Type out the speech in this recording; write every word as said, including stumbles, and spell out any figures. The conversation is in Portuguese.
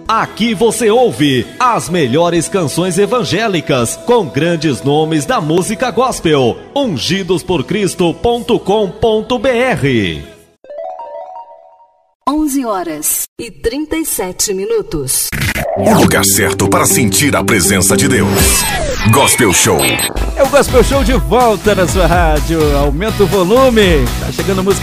Aqui você ouve as melhores canções evangélicas com grandes nomes da música gospel. ungidos por cristo ponto com ponto b r. onze horas e trinta e sete minutos. O lugar certo para sentir a presença de Deus. Gospel Show. É o Gospel Show de volta na sua rádio. Aumenta o volume. Tá chegando música